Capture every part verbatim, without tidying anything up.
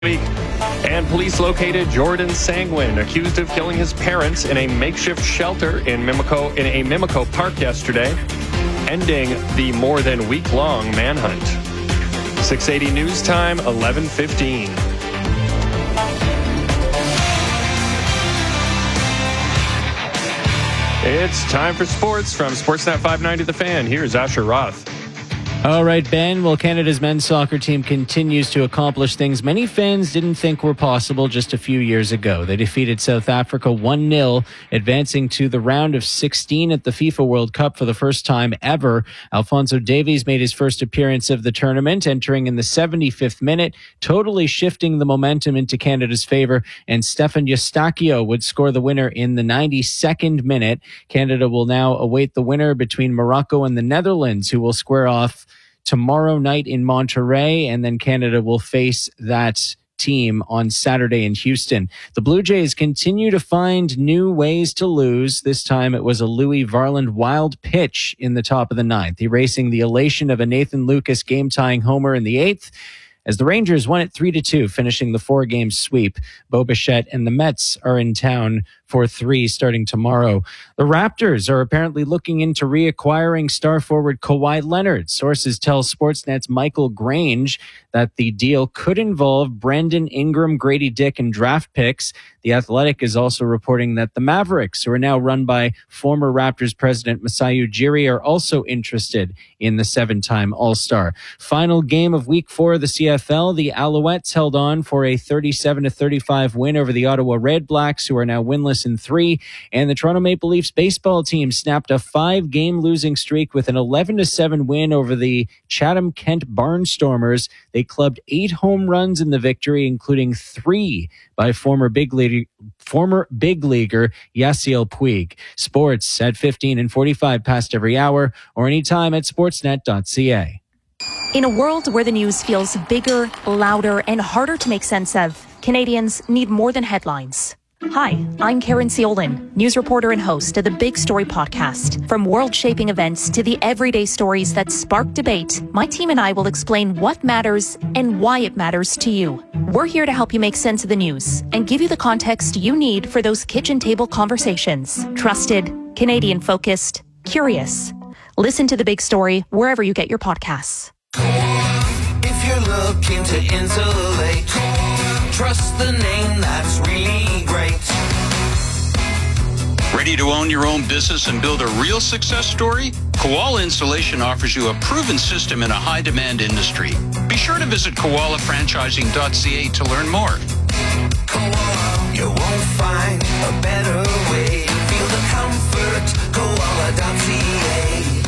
week. And police located Jordan Sangwin, accused of killing his parents in a makeshift shelter in Mimico in a Mimico park yesterday, ending the more than week-long manhunt. six eighty News Time, eleven fifteen. It's time for sports from Sportsnet five ninety The Fan. Here's Asher Roth. All right, Ben. Well, Canada's men's soccer team continues to accomplish things many fans didn't think were possible just a few years ago. They defeated South Africa one nil, advancing to the round of sixteen at the FIFA World Cup for the first time ever. Alphonso Davies made his first appearance of the tournament, entering in the seventy-fifth minute, totally shifting the momentum into Canada's favor, and Stefan Eustáquio would score the winner in the ninety-second minute. Canada will now await the winner between Morocco and the Netherlands, who will square off tomorrow night in Monterrey, and then Canada will face that team on Saturday in Houston. The Blue Jays continue to find new ways to lose. This time it was a Louis Varland wild pitch in the top of the ninth, erasing the elation of a Nathan Lucas game-tying homer in the eighth, as the Rangers won it three to two, finishing the four-game sweep. Bo Bichette and the Mets are in town for three starting tomorrow. The Raptors are apparently looking into reacquiring star forward Kawhi Leonard. Sources tell Sportsnet's Michael Grange that the deal could involve Brandon Ingram, Grady Dick, and draft picks. The Athletic is also reporting that the Mavericks, who are now run by former Raptors president Masai Ujiri, are also interested in the seven-time All-Star. Final game of week four of the C F L, the Alouettes held on for a thirty-seven to thirty-five win over the Ottawa Red Blacks, who are now winless in three, and the Toronto Maple Leafs baseball team snapped a five-game losing streak with an eleven to seven win over the Chatham-Kent Barnstormers. They clubbed eight home runs in the victory, including three by former big league, former big leaguer Yasiel Puig. Sports at fifteen and forty-five past every hour, or anytime at sportsnet dot c a. In a world where the news feels bigger, louder, and harder to make sense of, Canadians need more than headlines. Hi, I'm Karen Seolin, news reporter and host of the Big Story podcast. From world-shaping events to the everyday stories that spark debate, my team and I will explain what matters and why it matters to you. We're here to help you make sense of the news and give you the context you need for those kitchen table conversations. Trusted, Canadian-focused, curious. Listen to The Big Story wherever you get your podcasts. If you're looking to insulate, trust the name that's really great. Ready to own your own business and build a real success story? Koala Insulation offers you a proven system in a high-demand industry. Be sure to visit koala franchising dot c a to learn more. Koala, you won't find a better way. Feel the comfort, koala dot c a.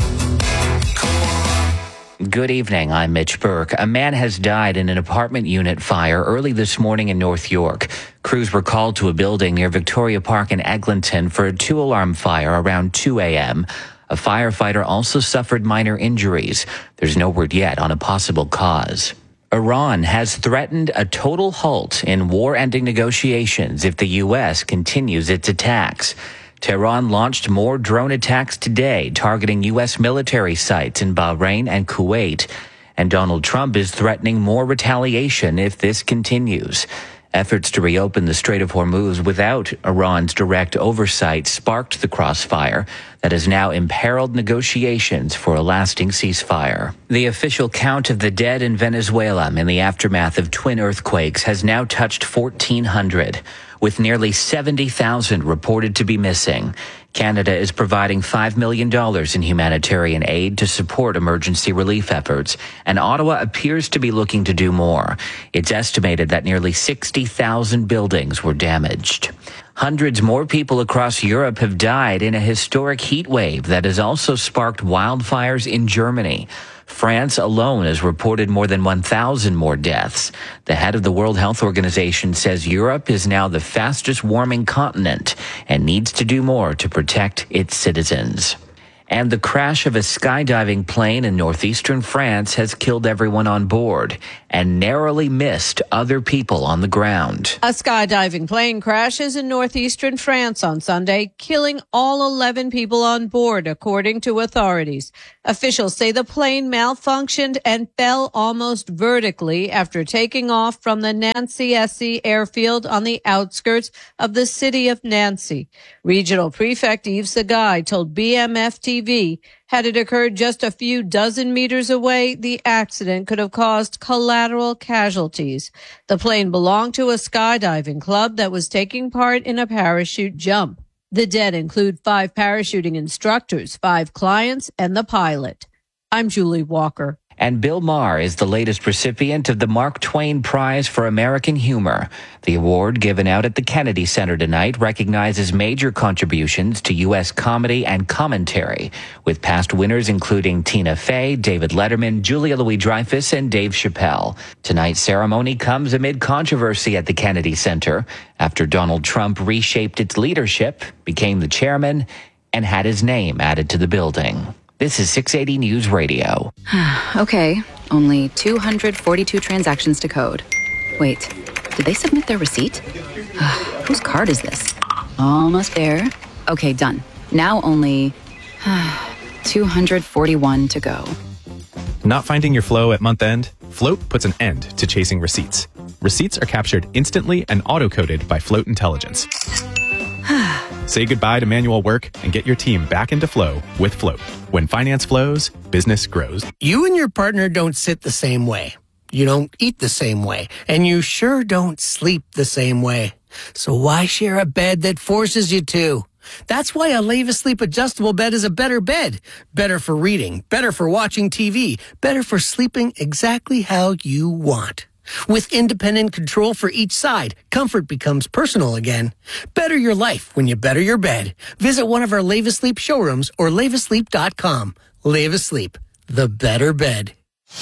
Good evening, I'm Mitch Burke. A man has died in an apartment unit fire early this morning in North York. Crews were called to a building near Victoria Park in Eglinton for a two-alarm fire around two a.m. A firefighter also suffered minor injuries. There's no word yet on a possible cause. Iran has threatened a total halt in war-ending negotiations if the U S continues its attacks. Tehran launched more drone attacks today, targeting U S military sites in Bahrain and Kuwait. And Donald Trump is threatening more retaliation if this continues. Efforts to reopen the Strait of Hormuz without Iran's direct oversight sparked the crossfire that has now imperiled negotiations for a lasting ceasefire. The official count of the dead in Venezuela in the aftermath of twin earthquakes has now touched fourteen hundred. With nearly seventy thousand reported to be missing. Canada is providing five million dollars in humanitarian aid to support emergency relief efforts, and Ottawa appears to be looking to do more. It's estimated that nearly sixty thousand buildings were damaged. Hundreds more people across Europe have died in a historic heat wave that has also sparked wildfires in Germany. France alone has reported more than one thousand more deaths. The head of the World Health Organization says Europe is now the fastest warming continent and needs to do more to protect its citizens. And the crash of a skydiving plane in northeastern France has killed everyone on board and narrowly missed other people on the ground. A skydiving plane crashes in northeastern France on Sunday, killing all eleven people on board, according to authorities. Officials say the plane malfunctioned and fell almost vertically after taking off from the Nancy-Essy airfield on the outskirts of the city of Nancy. Regional Prefect Yves Seguy told B M F T V, had it occurred just a few dozen meters away, the accident could have caused collateral casualties. The plane belonged to a skydiving club that was taking part in a parachute jump. The dead include five parachuting instructors, five clients, and the pilot. I'm Julie Walker. And Bill Maher is the latest recipient of the Mark Twain Prize for American Humor. The award, given out at the Kennedy Center tonight, recognizes major contributions to U S comedy and commentary, with past winners including Tina Fey, David Letterman, Julia Louis-Dreyfus, and Dave Chappelle. Tonight's ceremony comes amid controversy at the Kennedy Center after Donald Trump reshaped its leadership, became the chairman, and had his name added to the building. This is six eighty News Radio. Okay, only two hundred forty-two transactions to code. Wait, did they submit their receipt? Whose card is this? Almost there. Okay, done. Now only two hundred forty-one to go. Not finding your flow at month end? Float puts an end to chasing receipts. Receipts are captured instantly and auto-coded by Float Intelligence. Say goodbye to manual work and get your team back into flow with Float. When finance flows, business grows. You and your partner don't sit the same way. You don't eat the same way. And you sure don't sleep the same way. So why share a bed that forces you to? That's why a Leva Sleep adjustable bed is a better bed. Better for reading, better for watching T V, better for sleeping exactly how you want. With independent control for each side, comfort becomes personal again. Better your life when you better your bed. Visit one of our Leva Sleep showrooms or leva sleep dot com. Leva Sleep, the better bed.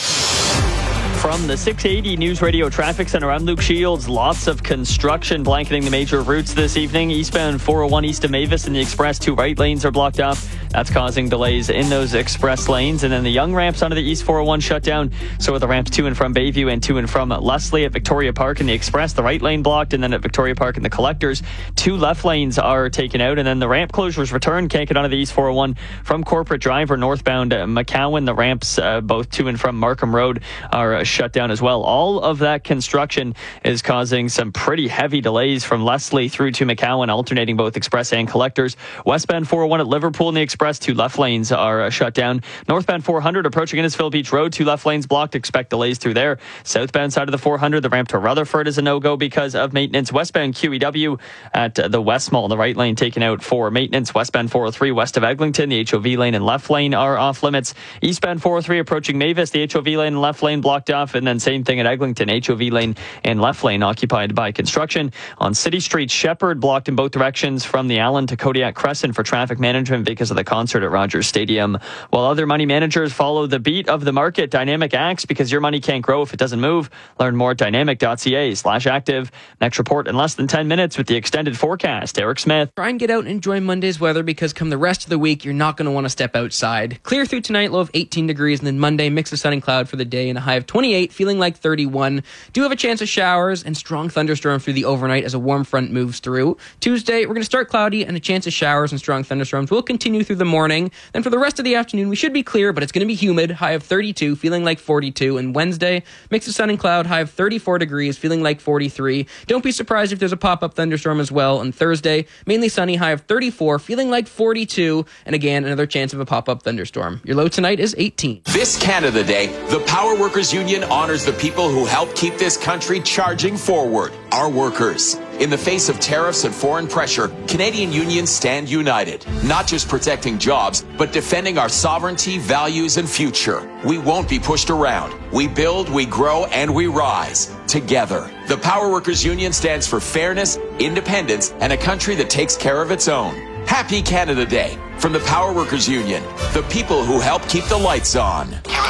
From the six eighty News Radio Traffic Center, I'm Luke Shields. Lots of construction blanketing the major routes this evening. Eastbound four oh one east of Mavis and the Express, two right lanes are blocked off. That's causing delays in those express lanes. And then the young ramps onto the East four oh one shut down. So are the ramps to and from Bayview and to and from Leslie. At Victoria Park and the Express, the right lane blocked. And then at Victoria Park and the Collectors, two left lanes are taken out. And then the ramp closures return. Can't get onto the East four oh one from Corporate Drive or northbound uh, McCowan. The ramps uh, both to and from Markham Road are uh, shut down as well. All of that construction is causing some pretty heavy delays from Leslie through to McCowan, alternating both Express and Collectors. Westbound four oh one at Liverpool and the Express, two left lanes are uh, shut down. Northbound four hundred approaching Innisfil Beach Road, two left lanes blocked. Expect delays through there. Southbound side of the four hundred, the ramp to Rutherford is a no-go because of maintenance. Westbound Q E W at uh, the West Mall, the right lane taken out for maintenance. Westbound four oh three west of Eglinton, the H O V lane and left lane are off limits. Eastbound four oh three approaching Mavis, the H O V lane and left lane blocked off. And then same thing at Eglinton, H O V lane and left lane occupied by construction. On City Street, Shepherd blocked in both directions from the Allen to Kodiak Crescent for traffic management because of the concert at Rogers Stadium. While other money managers follow the beat of the market, Dynamic acts because your money can't grow if it doesn't move. Learn more at dynamic.ca slash active. Next report in less than ten minutes with the extended forecast. Eric Smith. Try and get out and enjoy Monday's weather because come the rest of the week, you're not going to want to step outside. Clear through tonight, low of eighteen degrees, and then Monday, mix of sun and cloud for the day and a high of twenty-eight, feeling like thirty-one. Do have a chance of showers and strong thunderstorms through the overnight as a warm front moves through. Tuesday, we're going to start cloudy and a chance of showers and strong thunderstorms will continue through the morning. Then for the rest of the afternoon, we should be clear, but it's going to be humid, high of thirty-two, feeling like forty-two. And Wednesday, mix of sun and cloud, high of thirty-four degrees, feeling like forty-three. Don't be surprised if there's a pop-up thunderstorm as well. On Thursday, mainly sunny, high of thirty-four, feeling like forty-two. And again, another chance of a pop-up thunderstorm. Your low tonight is eighteen. This Canada Day, the Power Workers Union honors the people who help keep this country charging forward, our workers. In the face of tariffs and foreign pressure, Canadian unions stand united, not just protecting jobs, but defending our sovereignty, values, and future. We won't be pushed around. We build, we grow, and we rise together. The Power Workers Union stands for fairness, independence, and a country that takes care of its own. Happy Canada Day from the Power Workers Union, the people who help keep the lights on.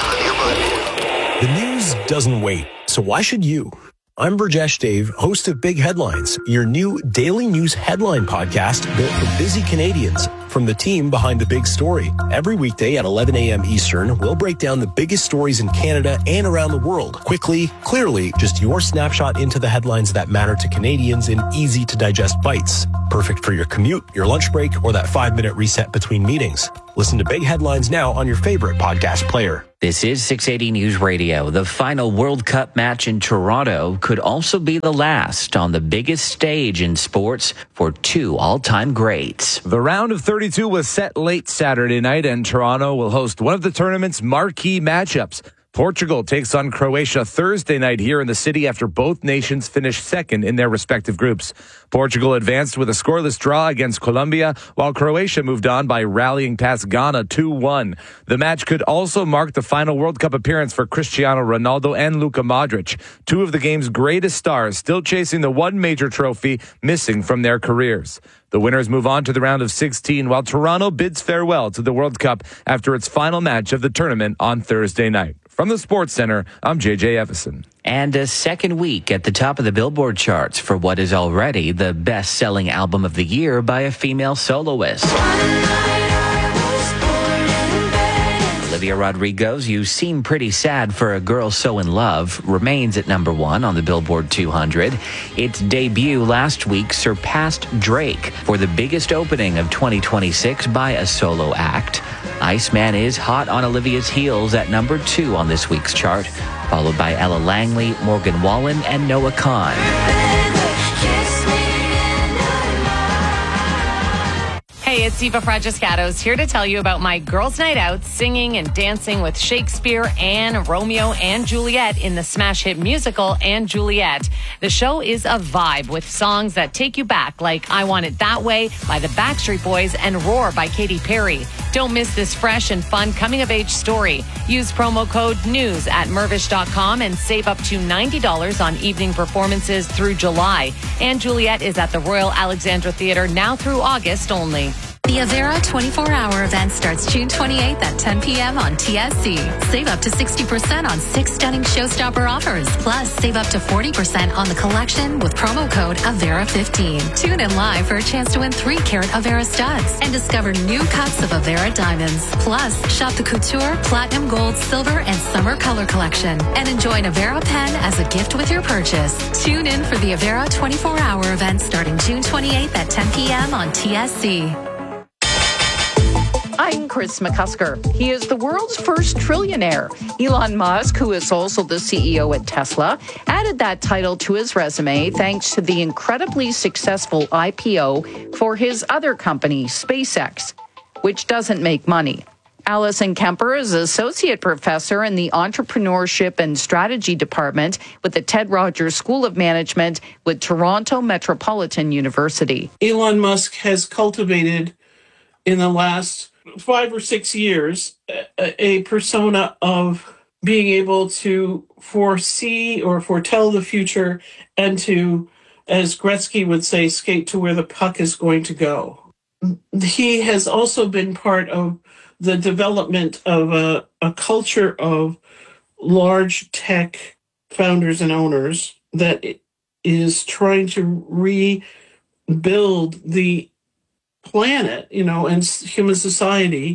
The news doesn't wait, so why should you? I'm Burjesh Dave, host of Big Headlines, your new daily news headline podcast built for busy Canadians. from the team behind the big story. Every weekday at eleven a.m. Eastern, we'll break down the biggest stories in Canada and around the world. Quickly, clearly, just your snapshot into the headlines that matter to Canadians in easy-to-digest bites. Perfect for your commute, your lunch break, or that five-minute reset between meetings. Listen to Big Headlines now on your favorite podcast player. This is six eighty News Radio. The final World Cup match in Toronto could also be the last on the biggest stage in sports for two all-time greats. The round of thirty-two was set late Saturday night, and Toronto will host one of the tournament's marquee matchups. Portugal takes on Croatia Thursday night here in the city after both nations finished second in their respective groups. Portugal advanced with a scoreless draw against Colombia, while Croatia moved on by rallying past Ghana two one. The match could also mark the final World Cup appearance for Cristiano Ronaldo and Luka Modric, two of the game's greatest stars, still chasing the one major trophy missing from their careers. The winners move on to the round of sixteen, while Toronto bids farewell to the World Cup after its final match of the tournament on Thursday night. From the Sports Center, I'm J J Evison. And a second week at the top of the Billboard charts for what is already the best-selling album of the year by a female soloist. Olivia Rodrigo's You Seem Pretty Sad for a Girl So in Love remains at number one on the Billboard two hundred. Its debut last week surpassed Drake for the biggest opening of twenty twenty-six by a solo act. Iceman is hot on Olivia's heels at number two on this week's chart, followed by Ella Langley, Morgan Wallen, and Noah Kahan. Hey, it's Eva Fragiscatos here to tell you about my girls' night out singing and dancing with Shakespeare and Romeo and Juliet in the smash hit musical and Juliet. The show is a vibe with songs that take you back, like I Want It That Way by the Backstreet Boys and Roar by Katy Perry. Don't miss this fresh and fun coming-of-age story. Use promo code NEWS at Mirvish dot com and save up to ninety dollars on evening performances through July. And Juliet is at the Royal Alexandra Theatre now through August only. The Avera twenty-four hour event starts June twenty-eighth at ten p.m. on T S C. Save up to sixty percent on six stunning showstopper offers. Plus, save up to forty percent on the collection with promo code Avera fifteen. Tune in live for a chance to win three carat Avera studs and discover new cuts of Avera diamonds. Plus, shop the Couture, Platinum Gold, Silver, and Summer Color collection and enjoy an Avera pen as a gift with your purchase. Tune in for the Avera twenty-four hour event starting June twenty-eighth at ten p.m. on T S C. I'm Chris McCusker. He is the world's first trillionaire. Elon Musk, who is also the C E O at Tesla, added that title to his resume thanks to the incredibly successful I P O for his other company, SpaceX, which doesn't make money. Alison Kemper is associate professor in the Entrepreneurship and Strategy Department with the Ted Rogers School of Management with Toronto Metropolitan University. Elon Musk has cultivated in the last five or six years a, a persona of being able to foresee or foretell the future and to, as Gretzky would say, skate to where the puck is going to go. He has also been part of the development of a, a culture of large tech founders and owners that is trying to rebuild the planet, you know, and human society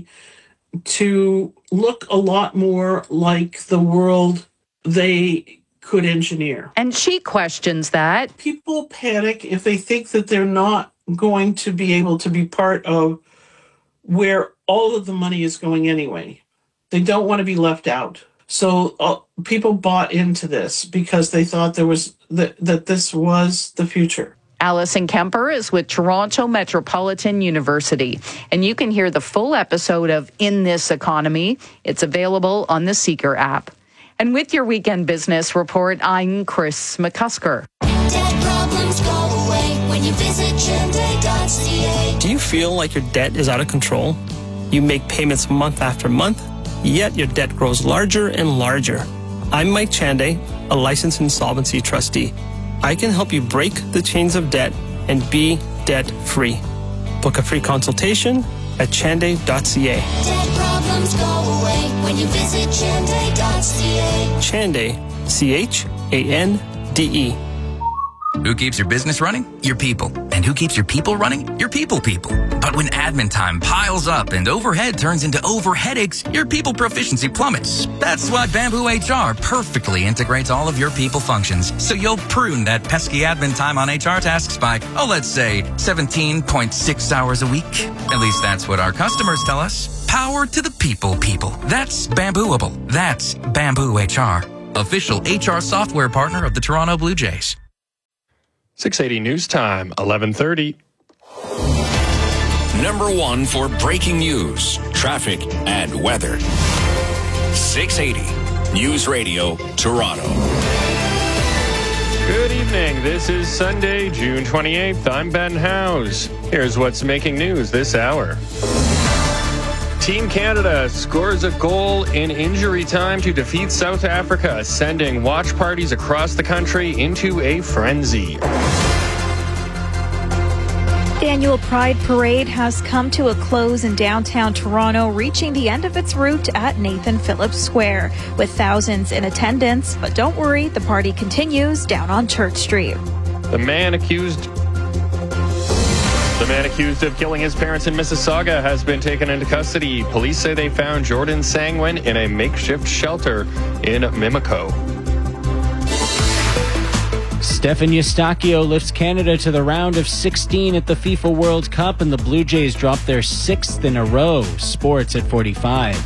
to look a lot more like the world they could engineer. And she questions that. People panic if they think that they're not going to be able to be part of where all of the money is going anyway. They don't want to be left out. So uh, people bought into this because they thought there was that that this was the future. Alison Kemper is with Toronto Metropolitan University, and you can hear the full episode of In This Economy. It's available on the Seeker app. And with your Weekend Business Report, I'm Chris McCusker. Debt problems go away when you visit Chende dot C A. Do you feel like your debt is out of control? You make payments month after month, yet your debt grows larger and larger. I'm Mike Chande, a licensed insolvency trustee. I can help you break the chains of debt and be debt-free. Book a free consultation at Chande dot C A. Debt problems go away when you visit Chende dot C A. Chande, C H A N D E. Who keeps your business running? Your people. And who keeps your people running? Your people people. But when admin time piles up and overhead turns into over headaches, your people proficiency plummets. That's why Bamboo H R perfectly integrates all of your people functions, so you'll prune that pesky admin time on H R tasks by, oh, let's say seventeen point six hours a week. At least that's what our customers tell us. Power to the people people. That's Bambooable. That's Bamboo H R. Official H R software partner of the Toronto Blue Jays. six eighty News Time, eleven thirty. Number one for breaking news, traffic, and weather. six eighty News Radio, Toronto. Good evening. This is Sunday, June twenty-eighth. I'm Ben Howes. Here's what's making news this hour. Team Canada scores a goal in injury time to defeat South Africa, sending watch parties across the country into a frenzy. The annual Pride Parade has come to a close in downtown Toronto, reaching the end of its route at Nathan Phillips Square, with thousands in attendance. But don't worry, the party continues down on Church Street. The man accused... The man accused of killing his parents in Mississauga has been taken into custody. Police say they found Jordan Sangwin in a makeshift shelter in Mimico. Stefan Eustáquio lifts Canada to the round of sixteen at the FIFA World Cup, and the Blue Jays drop their sixth in a row. Sports at forty-five.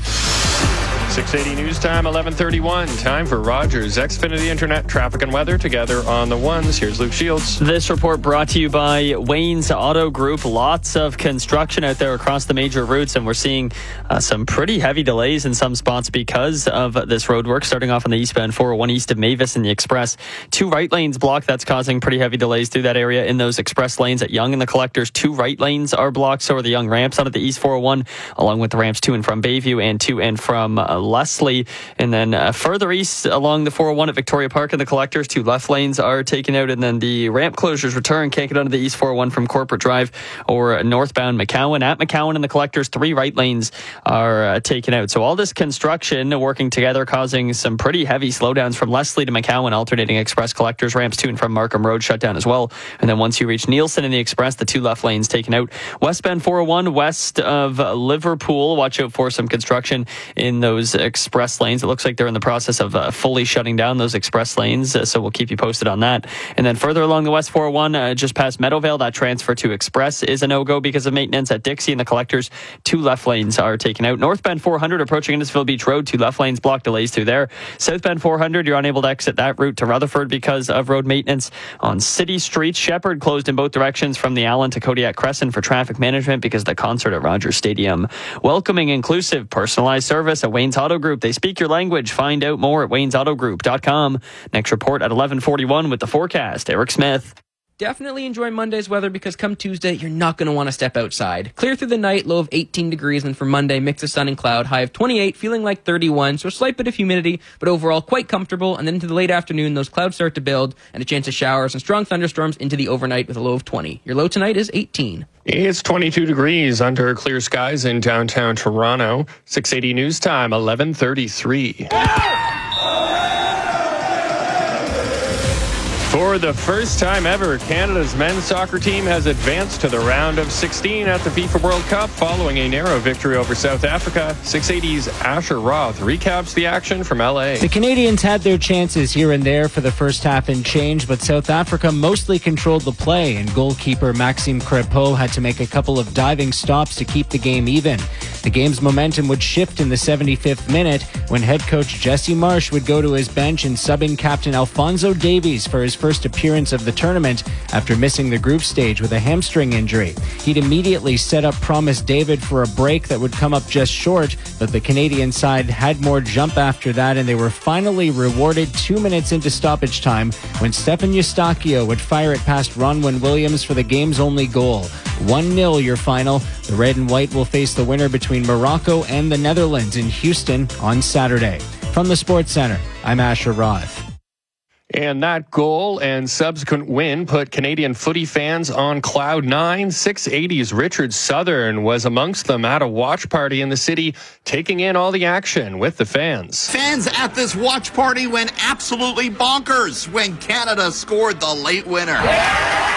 six eighty News Time, eleven thirty-one. Time for Rogers Xfinity Internet traffic and weather together on the ones. Here's Luke Shields. This report brought to you by Wayne's Auto Group. Lots of construction out there across the major routes, and we're seeing uh, some pretty heavy delays in some spots because of this road work. Starting off on the eastbound four oh one east of Mavis in the Express. Two right lanes blocked. That's causing pretty heavy delays through that area in those express lanes at Yonge and the Collectors. Two right lanes are blocked. So are the Yonge ramps out of the east four oh one, along with the ramps to and from Bayview and to and from uh, Leslie. And then uh, further east along the four oh one at Victoria Park and the Collectors, two left lanes are taken out, and then the ramp closures return. Can't get onto the east four oh one from Corporate Drive or northbound McCowan. At McCowan and the Collectors, three right lanes are uh, taken out. So all this construction working together causing some pretty heavy slowdowns from Leslie to McCowan, alternating express Collectors ramps to and from Markham Road shut down as well. And then once you reach Nielsen in the Express, the two left lanes taken out. Westbound four oh one west of Liverpool, watch out for some construction in those express lanes. It looks like they're in the process of uh, fully shutting down those express lanes, uh, so we'll keep you posted on that. And then further along the west four oh one, uh, just past Meadowvale, that transfer to express is a no-go because of maintenance at Dixie and the Collectors. Two left lanes are taken out. Northbound four hundred approaching Innisfil Beach Road, two left lanes block, delays through there. Southbound four hundred, you're unable to exit that route to Rutherford because of road maintenance on City Street. Shepherd closed in both directions from the Allen to Kodiak Crescent for traffic management because of the concert at Rogers Stadium. Welcoming, inclusive, personalized service at Wayne's Auto Group. They speak your language. Find out more at waynes auto group dot com. Next report at eleven forty-one with the forecast. Eric Smith. Definitely enjoy Monday's weather because come Tuesday, you're not going to want to step outside. Clear through the night, low of eighteen degrees, and for Monday, mix of sun and cloud, high of twenty-eight, feeling like thirty-one, so a slight bit of humidity, but overall quite comfortable. And then into the late afternoon, those clouds start to build, and a chance of showers and strong thunderstorms into the overnight with a low of twenty. Your low tonight is eighteen. It's twenty-two degrees under clear skies in downtown Toronto. six eighty News Time, eleven thirty-three. For the first time ever, Canada's men's soccer team has advanced to the round of sixteen at the FIFA World Cup following a narrow victory over South Africa. six eighty's Asher Roth recaps the action from L A. The Canadians had their chances here and there for the first half and change, but South Africa mostly controlled the play, and goalkeeper Maxime Crepeau had to make a couple of diving stops to keep the game even. The game's momentum would shift in the seventy-fifth minute when head coach Jesse Marsh would go to his bench and sub in captain Alphonso Davies for his first appearance of the tournament after missing the group stage with a hamstring injury. He'd immediately set up Promise David for a break that would come up just short, but the Canadian side had more jump after that, and they were finally rewarded two minutes into stoppage time when Stefan Eustáquio would fire it past Ronwen Williams for the game's only goal. one nil your final. The red and white will face the winner between Morocco and the Netherlands in Houston on Saturday. From the Sports Center, I'm Asher Roth. And that goal and subsequent win put Canadian footy fans on cloud nine. six eighty's Richard Southern was amongst them at a watch party in the city, taking in all the action with the fans. Fans at this watch party went absolutely bonkers when Canada scored the late winner.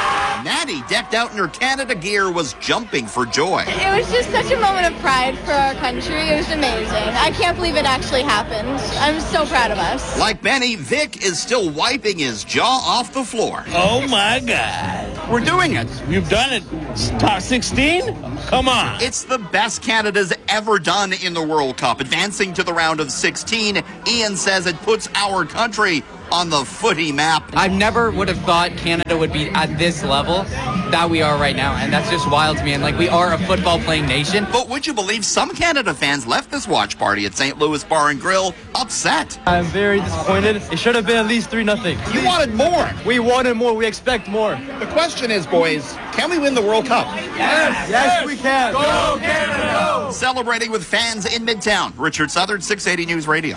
Natty, decked out in her Canada gear, was jumping for joy. It was just such a moment of pride for our country. It was amazing. I can't believe it actually happened. I'm so proud of us. Like Benny, Vic is still wiping his jaw off the floor. Oh my God. We're doing it. We've done it. Top sixteen? Come on. It's the best Canada's ever done in the World Cup. Advancing to the round of sixteen, Ian says it puts our country on the footy map. I never would have thought Canada would be at this level that we are right now, and that's just wild to me. And like, we are a football-playing nation. But would you believe some Canada fans left this watch party at Saint Louis Bar and Grill upset? I'm very disappointed. It should have been at least three nothing. You wanted more. We wanted more. We expect more. The question is, boys, can we win the World Cup? Yes, yes, we can. Go Canada! Celebrating with fans in Midtown. Richard Southern, six eighty News Radio.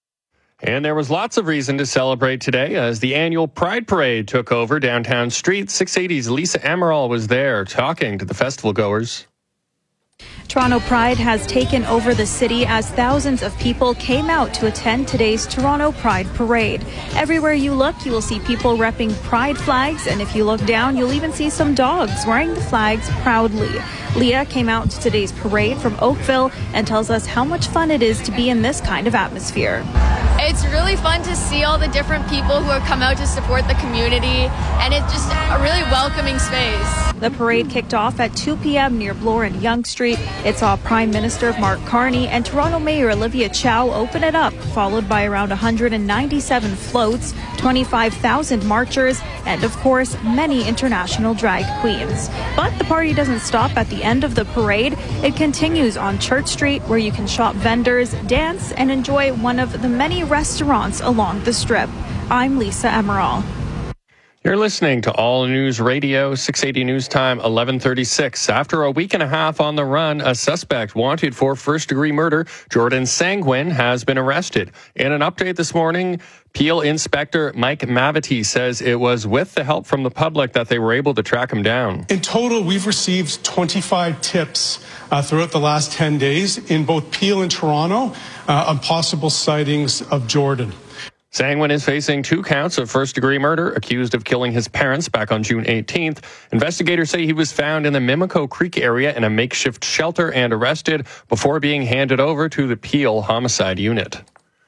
And there was lots of reason to celebrate today as the annual Pride Parade took over downtown streets. six eighty's Lisa Amaral was there talking to the festival goers. Toronto Pride has taken over the city as thousands of people came out to attend today's Toronto Pride Parade. Everywhere you look, you will see people repping Pride flags, and if you look down, you'll even see some dogs wearing the flags proudly. Leah came out to today's parade from Oakville and tells us how much fun it is to be in this kind of atmosphere. It's really fun to see all the different people who have come out to support the community, and it's just a really welcoming space. The parade kicked off at two p.m. near Bloor and Yonge Street. It saw Prime Minister Mark Carney and Toronto Mayor Olivia Chow open it up, followed by around one hundred ninety-seven floats, twenty-five thousand marchers, and of course, many international drag queens. But the party doesn't stop at the end of the parade. It continues on Church Street, where you can shop vendors, dance, and enjoy one of the many restaurants along the strip. I'm Lisa Amaral. You're listening to All News Radio, six eighty News Time, eleven thirty-six. After a week and a half on the run, a suspect wanted for first-degree murder, Jordan Sanguin, has been arrested. In an update this morning, Peel Inspector Mike Mavity says it was with the help from the public that they were able to track him down. In total, we've received twenty-five tips uh, throughout the last ten days in both Peel and Toronto uh, on possible sightings of Jordan. Sanguin is facing two counts of first-degree murder, accused of killing his parents back on June eighteenth. Investigators say he was found in the Mimico Creek area in a makeshift shelter and arrested before being handed over to the Peel Homicide Unit.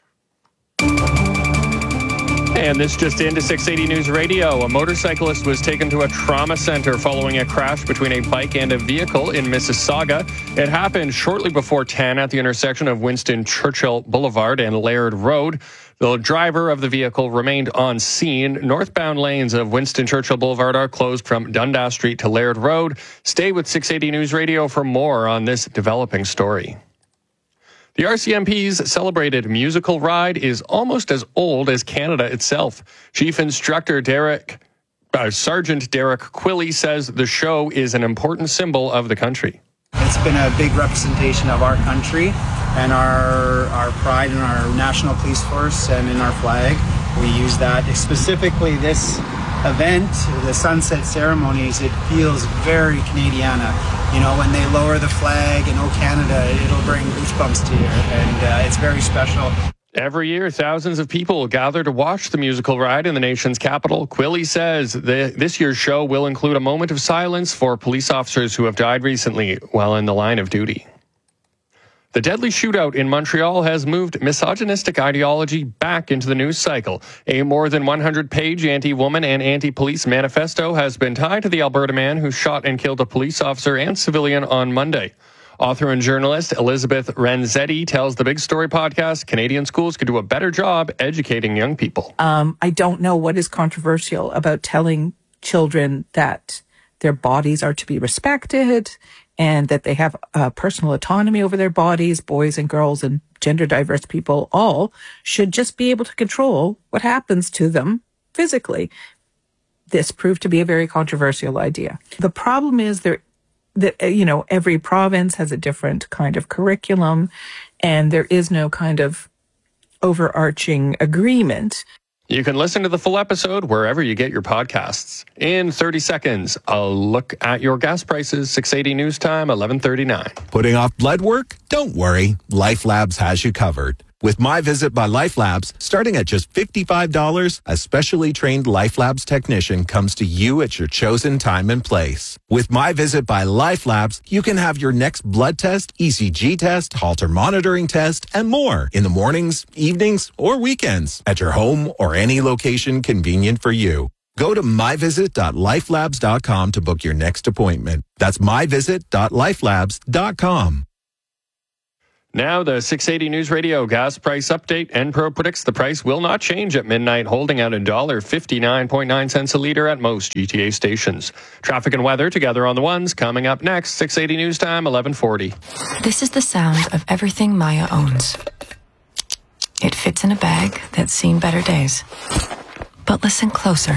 And this just into six eighty News Radio. A motorcyclist was taken to a trauma center following a crash between a bike and a vehicle in Mississauga. It happened shortly before ten at the intersection of Winston Churchill Boulevard and Laird Road. The driver of the vehicle remained on scene. Northbound lanes of Winston Churchill Boulevard are closed from Dundas Street to Laird Road. Stay with six eighty News Radio for more on this developing story. The R C M P's celebrated musical ride is almost as old as Canada itself. Chief Instructor Derek, uh, Sergeant Derek Quilly says the show is an important symbol of the country. It's been a big representation of our country and our our pride in our national police force and in our flag. We use that specifically this event, the sunset ceremonies. It feels very Canadiana. You know, when they lower the flag in "Oh Canada," it'll bring goosebumps to you, and uh, it's very special. Every year, thousands of people gather to watch the musical ride in the nation's capital. Quilly says the, this year's show will include a moment of silence for police officers who have died recently while in the line of duty. The deadly shootout in Montreal has moved misogynistic ideology back into the news cycle. A more than one hundred page anti-woman and anti-police manifesto has been tied to the Alberta man who shot and killed a police officer and civilian on Monday. Author and journalist Elizabeth Renzetti tells the Big Story podcast Canadian schools could do a better job educating young people. Um, I don't know what is controversial about telling children that their bodies are to be respected and that they have uh, personal autonomy over their bodies. Boys and girls and gender diverse people all should just be able to control what happens to them physically. This proved to be a very controversial idea. The problem is there that, you know, every province has a different kind of curriculum and there is no kind of overarching agreement. You can listen to the full episode wherever you get your podcasts. In thirty seconds, a look at your gas prices. six eighty News Time, eleven thirty-nine. Putting off blood work? Don't worry. Life Labs has you covered. With My Visit by LifeLabs, starting at just fifty-five dollars, a specially trained LifeLabs technician comes to you at your chosen time and place. With My Visit by LifeLabs, you can have your next blood test, E C G test, Holter monitoring test, and more in the mornings, evenings, or weekends at your home or any location convenient for you. Go to my visit dot lifelabs dot com to book your next appointment. That's my visit dot lifelabs dot com. Now the six eighty News Radio gas price update. Enpro predicts the price will not change at midnight, holding at one dollar fifty-nine point nine cents a litre at most G T A stations. Traffic and weather together on the ones coming up next. six eighty News Time, eleven forty. This is the sound of everything Maya owns. It fits in a bag that's seen better days. But listen closer.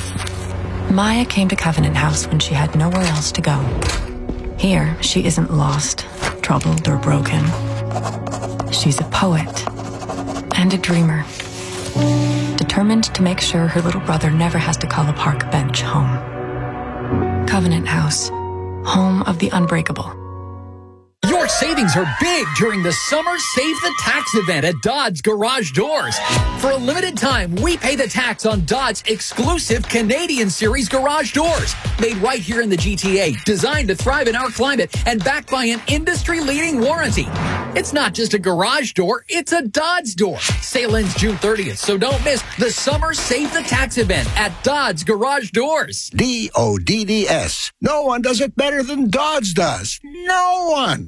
Maya came to Covenant House when she had nowhere else to go. Here, she isn't lost, troubled, or broken. She's a poet and a dreamer, determined to make sure her little brother never has to call a park bench home. Covenant House, home of the unbreakable. Your savings are big during the Summer Save the Tax event at Dodds Garage Doors. For a limited time, we pay the tax on Dodds' exclusive Canadian Series garage doors. Made right here in the G T A, designed to thrive in our climate, and backed by an industry-leading warranty. It's not just a garage door, it's a Dodds door. Sale ends June thirtieth, so don't miss the Summer Save the Tax event at Dodds Garage Doors. D O D D S. No one does it better than Dodds does. No one.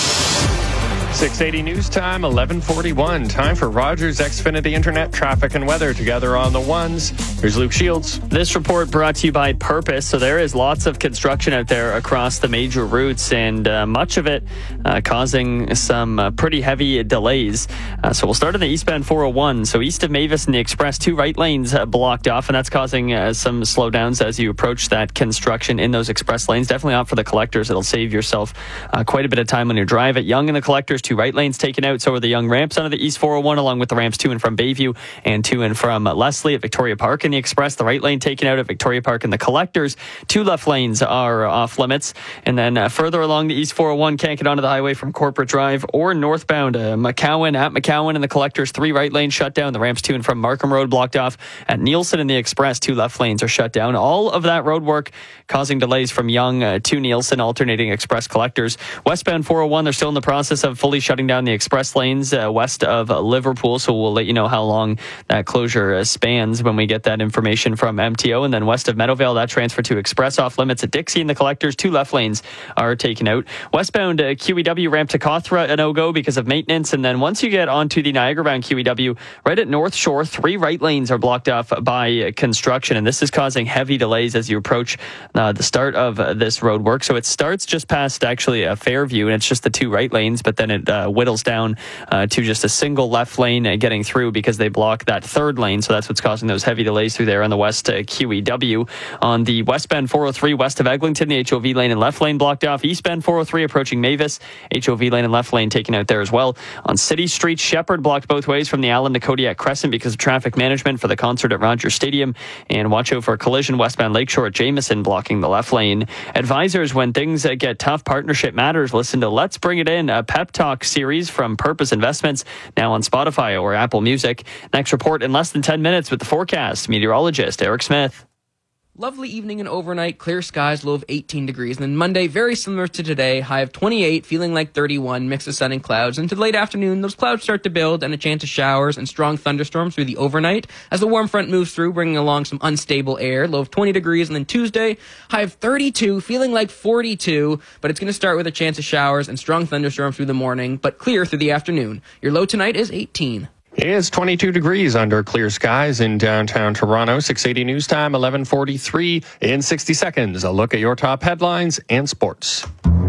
six eighty News Time, eleven forty-one. Time for Rogers Xfinity Internet traffic and weather together on the ones. Here's Luke Shields. This report brought to you by Purpose. So there is lots of construction out there across the major routes, and uh, much of it uh, causing some uh, pretty heavy delays. Uh, so we'll start on the eastbound four oh one. So east of Mavis and the Express, two right lanes uh, blocked off, and that's causing uh, some slowdowns as you approach that construction in those express lanes. Definitely opt for the collectors. It'll save yourself uh, quite a bit of time on your drive. At Yonge and the collectors, two right lanes taken out. So are the Yonge ramps onto the east four oh one, along with the ramps to and from Bayview and to and from Leslie. At Victoria Park in the Express, the right lane taken out at Victoria Park in the collectors. Two left lanes are off limits. And then uh, further along the east four oh one, can't get onto the highway from Corporate Drive or northbound. Uh, McCowan at McCowan in the collectors, three right lanes shut down. The ramps to and from Markham Road blocked off. At Nielsen in the Express, two left lanes are shut down. All of that road work causing delays from Yonge uh, to Nielsen, alternating express collectors. Westbound four oh one, they're still in the process of fully shutting down the express lanes uh, west of Liverpool, so we'll let you know how long that closure uh, spans when we get that information from M T O. And then west of Meadowvale, that transfer to express off limits at Dixie and the collectors. Two left lanes are taken out. Westbound uh, Q E W ramp to Cawthra, a no-go because of maintenance. And then once you get onto the Niagara-bound Q E W, right at North Shore, three right lanes are blocked off by uh, construction, and this is causing heavy delays as you approach uh, the start of uh, this road work. So it starts just past actually uh, Fairview, and it's just the two right lanes, but then it uh, whittles down uh, to just a single left lane uh, getting through because they block that third lane. So that's what's causing those heavy delays through there on the west uh, Q E W. On the westbound four oh three west of Eglinton, the H O V lane and left lane blocked off. Eastbound four oh three approaching Mavis, H O V lane and left lane taken out there as well. On City Street, Shepherd blocked both ways from the Allen to Kodiak Crescent because of traffic management for the concert at Rogers Stadium. And watch out for a collision westbound Lakeshore at Jameson blocking the left lane. Advisors, when things uh, get tough, partnership matters. Listen to Let's Bring It In, a pep talk series from Purpose Investments, now on Spotify or Apple Music. Next report in less than ten minutes with the forecast. Meteorologist Eric Smith. Lovely evening and overnight, clear skies, low of eighteen degrees. And then Monday, very similar to today, high of twenty-eight, feeling like thirty-one, mix of sun and clouds. Into the late afternoon, those clouds start to build and a chance of showers and strong thunderstorms through the overnight as the warm front moves through, bringing along some unstable air, low of twenty degrees. And then Tuesday, high of thirty-two, feeling like forty-two, but it's going to start with a chance of showers and strong thunderstorms through the morning, but clear through the afternoon. Your low tonight is eighteen. It is twenty-two degrees under clear skies in downtown Toronto. six eighty News Time, eleven forty-three. In sixty seconds, a look at your top headlines and sports.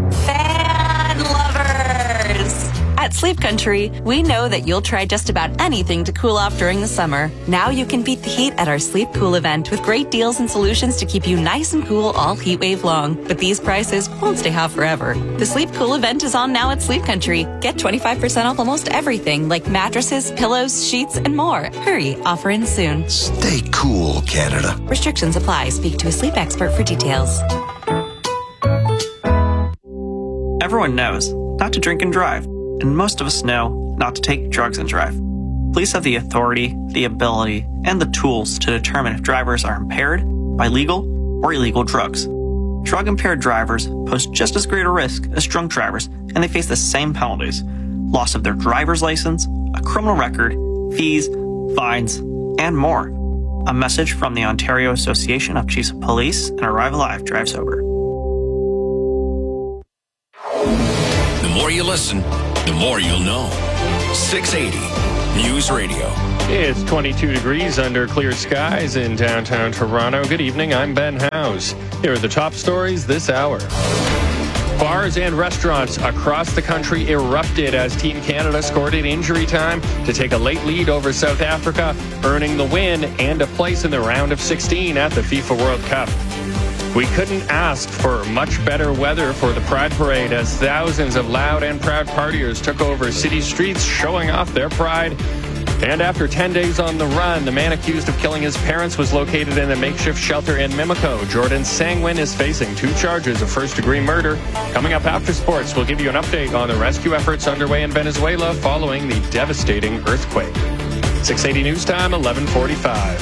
Fan lovers! At Sleep Country, we know that you'll try just about anything to cool off during the summer. Now you can beat the heat at our Sleep Cool event with great deals and solutions to keep you nice and cool all heat wave long. But these prices won't stay hot forever. The Sleep Cool event is on now at Sleep Country. Get twenty-five percent off almost everything like mattresses, pillows, sheets, and more. Hurry, offer ends soon. Stay cool, Canada. Restrictions apply. Speak to a sleep expert for details. Everyone knows not to drink and drive. And most of us know not to take drugs and drive. Police have the authority, the ability, and the tools to determine if drivers are impaired by legal or illegal drugs. Drug-impaired drivers pose just as great a risk as drunk drivers, and they face the same penalties: loss of their driver's license, a criminal record, fees, fines, and more. A message from the Ontario Association of Chiefs of Police and Arrive Alive Drive Sober. The more you listen, the more you'll know. six eighty News Radio. It's twenty-two degrees under clear skies in downtown Toronto. Good evening, I'm Ben Howes. Here are the top stories this hour. Bars and restaurants across the country erupted as Team Canada scored in injury time to take a late lead over South Africa, earning the win and a place in the round of sixteen at the FIFA World Cup. We couldn't ask for much better weather for the Pride Parade as thousands of loud and proud partiers took over city streets showing off their pride. And after ten days on the run, the man accused of killing his parents was located in a makeshift shelter in Mimico. Jordan Sangwin is facing two charges of first-degree murder. Coming up after sports, we'll give you an update on the rescue efforts underway in Venezuela following the devastating earthquake. six eighty News Time, eleven forty-five.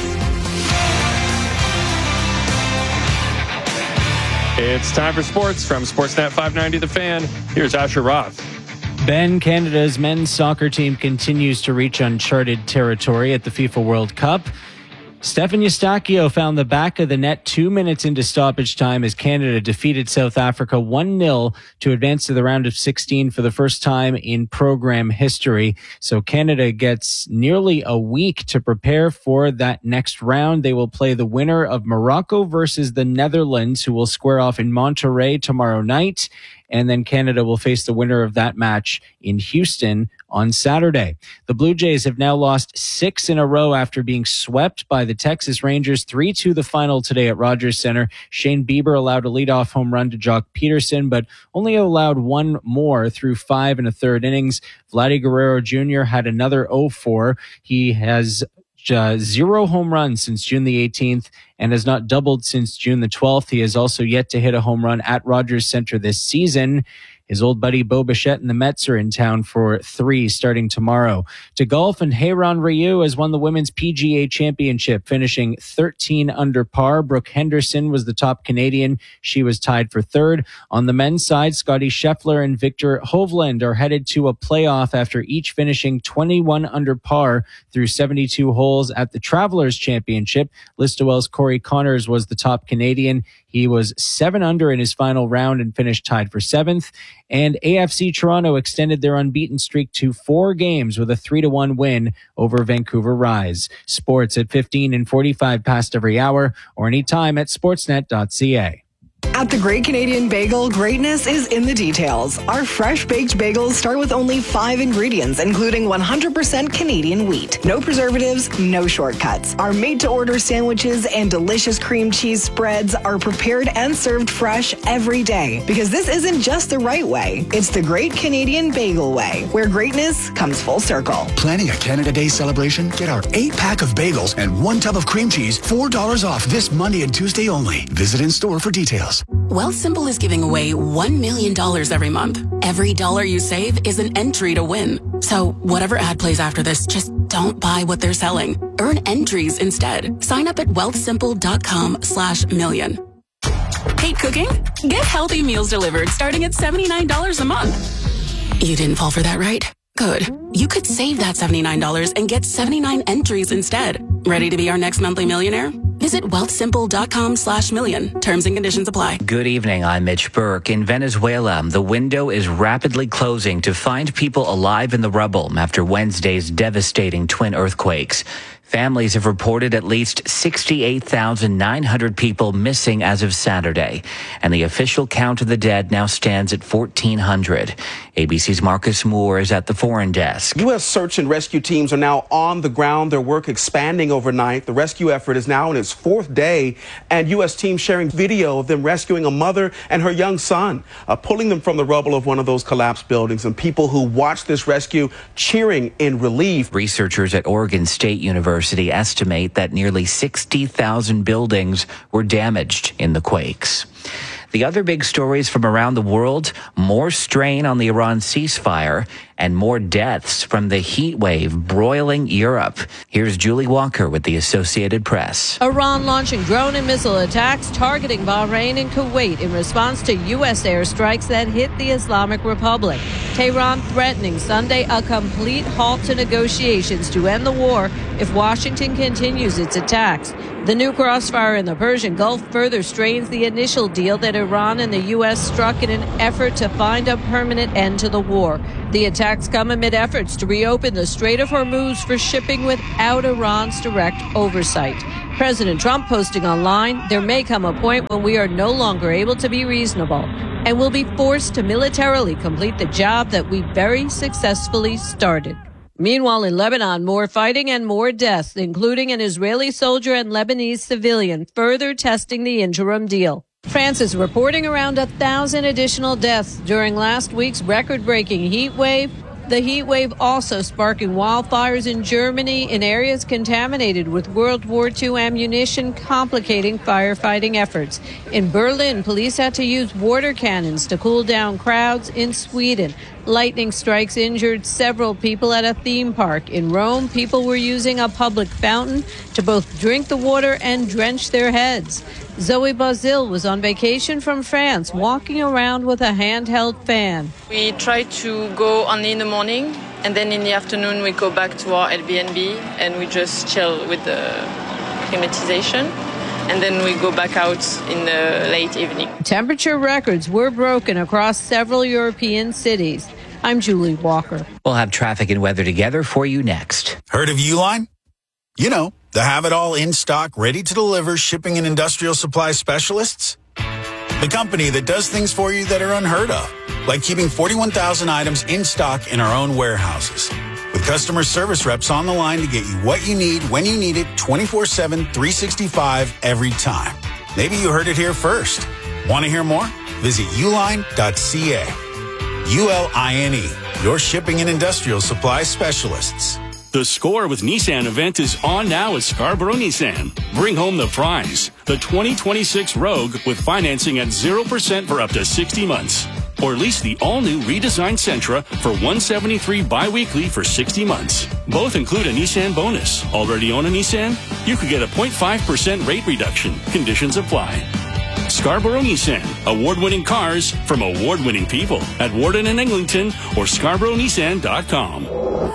It's time for sports from Sportsnet five ninety The Fan. Here's Asher Roth. Ben, Canada's men's soccer team continues to reach uncharted territory at the FIFA World Cup. Stefan Eustáquio found the back of the net two minutes into stoppage time as Canada defeated South Africa one nil to advance to the round of sixteen for the first time in program history. So Canada gets nearly a week to prepare for that next round. They will play the winner of Morocco versus the Netherlands, who will square off in Monterrey tomorrow night. And then Canada will face the winner of that match in Houston on Saturday. The Blue Jays have now lost six in a row after being swept by the Texas Rangers three two the final today at Rogers Center. Shane Bieber allowed a leadoff home run to Jock Peterson, but only allowed one more through five and a third innings. Vladdy Guerrero Junior had another oh four. He has Uh, zero home runs since June the eighteenth and has not doubled since June the twelfth. He has also yet to hit a home run at Rogers Center this season. His old buddy Bo Bichette and the Mets are in town for three starting tomorrow. To golf, and Heiran Ryu has won the Women's P G A Championship, finishing thirteen under par. Brooke Henderson was the top Canadian. She was tied for third. On the men's side, Scotty Scheffler and Victor Hovland are headed to a playoff after each finishing twenty-one under par through seventy-two holes at the Travelers Championship. Listowel's Corey Connors was the top Canadian. He was seven under in his final round and finished tied for seventh. And A F C Toronto extended their unbeaten streak to four games with a three to one win over Vancouver Rise. Sports at fifteen and forty-five past every hour or anytime at sportsnet dot c a. At the Great Canadian Bagel, greatness is in the details. Our fresh baked bagels start with only five ingredients, including one hundred percent Canadian wheat. No preservatives, no shortcuts. Our made-to-order sandwiches and delicious cream cheese spreads are prepared and served fresh every day. Because this isn't just the right way, it's the Great Canadian Bagel way, where greatness comes full circle. Planning a Canada Day celebration? Get our eight-pack of bagels and one tub of cream cheese, four dollars off this Monday and Tuesday only. Visit in-store for details. Wealthsimple is giving away one million dollars every month. Every dollar you save is an entry to win. So whatever ad plays after this, just don't buy what they're selling. Earn entries instead. Sign up at wealthsimple.com slash million. Hate cooking? Get healthy meals delivered starting at seventy-nine dollars a month. You didn't fall for that, right? Good. You could save that seventy-nine dollars and get seventy-nine entries instead. Ready to be our next monthly millionaire? Visit wealthsimple.com slash million. Terms and conditions apply. Good evening. I'm Mitch Burke. In Venezuela, the window is rapidly closing to find people alive in the rubble after Wednesday's devastating twin earthquakes. Families have reported at least sixty-eight thousand nine hundred people missing as of Saturday, and the official count of the dead now stands at fourteen hundred. A B C's Marcus Moore is at the foreign desk. U S search and rescue teams are now on the ground, their work expanding overnight. The rescue effort is now in its fourth day, and U S teams sharing video of them rescuing a mother and her young son, uh, pulling them from the rubble of one of those collapsed buildings, and people who watched this rescue cheering in relief. Researchers at Oregon State University estimate that nearly sixty thousand buildings were damaged in the quakes. The other big stories from around the world, more strain on the Iran ceasefire and more deaths from the heat wave broiling Europe. Here's Julie Walker with the Associated Press. Iran launching drone and missile attacks targeting Bahrain and Kuwait in response to U S airstrikes that hit the Islamic Republic. Tehran threatening Sunday a complete halt to negotiations to end the war if Washington continues its attacks. The new crossfire in the Persian Gulf further strains the initial deal that Iran and the U S struck in an effort to find a permanent end to the war. The attacks come amid efforts to reopen the Strait of Hormuz for shipping without Iran's direct oversight. President Trump posting online, there may come a point when we are no longer able to be reasonable and will be forced to militarily complete the job that we very successfully started. Meanwhile, in Lebanon, more fighting and more deaths, including an Israeli soldier and Lebanese civilian, further testing the interim deal. France is reporting around a thousand additional deaths during last week's record-breaking heat wave. The heat wave also sparking wildfires in Germany in areas contaminated with World War Two ammunition, complicating firefighting efforts. In Berlin, police had to use water cannons to cool down crowds. In Sweden, lightning strikes injured several people at a theme park. In Rome, people were using a public fountain to both drink the water and drench their heads. Zoe Bazil was on vacation from France, walking around with a handheld fan. We try to go only in the morning, and then in the afternoon we go back to our Airbnb and we just chill with the climatization. And then we go back out in the late evening. Temperature records were broken across several European cities. I'm Julie Walker. We'll have traffic and weather together for you next. Heard of Uline? You know, the have-it-all in-stock, ready-to-deliver shipping and industrial supply specialists? The company that does things for you that are unheard of, like keeping forty-one thousand items in stock in our own warehouses. With customer service reps on the line to get you what you need, when you need it, twenty-four seven, three sixty-five, every time. Maybe you heard it here first. Want to hear more? Visit uline dot c a. U L I N E, your shipping and industrial supply specialists. The Score with Nissan event is on now at Scarborough Nissan. Bring home the prize, the twenty twenty-six Rogue with financing at zero percent for up to sixty months. Or lease the all-new redesigned Sentra for one hundred seventy-three dollars bi-weekly for sixty months. Both include a Nissan bonus. Already own a Nissan? You could get a zero point five percent rate reduction. Conditions apply. Scarborough Nissan. Award-winning cars from award-winning people at Warden and Eglinton or scarborough nissan dot com.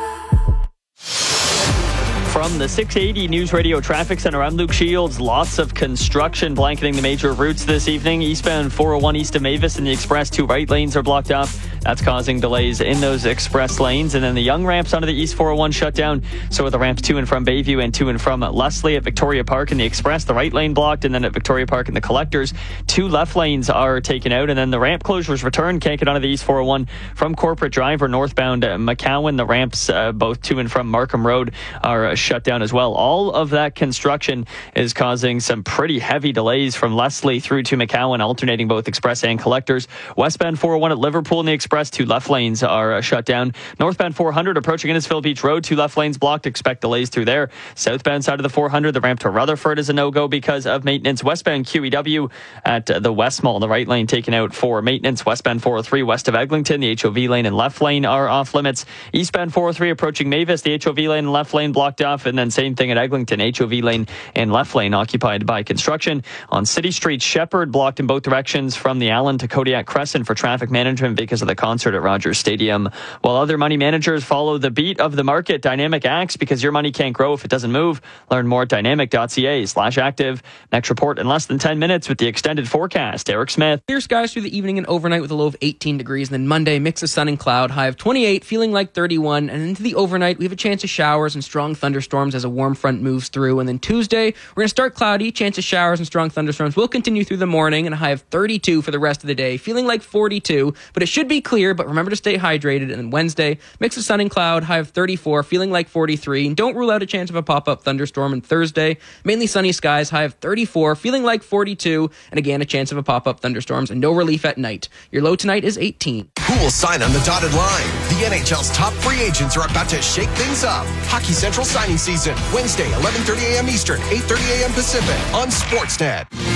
From the six eighty News Radio Traffic Center, I'm Luke Shields. Lots of construction blanketing the major routes this evening. Eastbound four oh one east of Mavis and the Express, two right lanes are blocked off. That's causing delays in those express lanes. And then the young ramps onto the East four oh one shut down. So are the ramps to and from Bayview and to and from Leslie. At Victoria Park and the Express, the right lane blocked. And then at Victoria Park and the Collectors, two left lanes are taken out. And then the ramp closures return. Can't get onto the East four oh one from Corporate Drive or northbound uh, McCowan. The ramps uh, both to and from Markham Road are uh, shut down as well. All of that construction is causing some pretty heavy delays from Leslie through to McCowan, alternating both Express and Collectors. Westbound four oh one at Liverpool and the Express, two left lanes are uh, shut down. Northbound four hundred approaching Innisfil Beach Road, two left lanes blocked. Expect delays through there. Southbound side of the four hundred, the ramp to Rutherford is a no-go because of maintenance. Westbound Q E W at uh, the West Mall, the right lane taken out for maintenance. Westbound four oh three west of Eglinton, the H O V lane and left lane are off limits. Eastbound four oh three approaching Mavis, the H O V lane and left lane blocked off. And then same thing at Eglinton, H O V lane and left lane occupied by construction. On City Street, Shepherd blocked in both directions from the Allen to Kodiak Crescent for traffic management because of the concert at Rogers Stadium. While other money managers follow the beat of the market, Dynamic acts because your money can't grow if it doesn't move. Learn more at dynamic.ca slash active. Next report in less than ten minutes with the extended forecast. Eric Smith. Clear skies through the evening and overnight with a low of eighteen degrees. And then Monday, mix of sun and cloud, high of twenty-eight, feeling like thirty-one. And into the overnight, we have a chance of showers and strong thunderstorms as a warm front moves through. And then Tuesday, we're going to start cloudy, chance of showers and strong thunderstorms will continue through the morning, and a high of thirty-two for the rest of the day, feeling like forty-two, but it should be clear, but remember to stay hydrated. And then Wednesday, mix of sun and cloud, high of thirty-four, feeling like forty-three, and don't rule out a chance of a pop-up thunderstorm. And Thursday, mainly sunny skies, high of thirty-four, feeling like forty-two, and again, a chance of a pop-up thunderstorms and no relief at night. Your low tonight is eighteen. Who will sign on the dotted line? The N H L's top free agents are about to shake things up. Hockey Central signing season, Wednesday, eleven thirty a.m. Eastern, eight thirty a.m. Pacific on Sportsnet.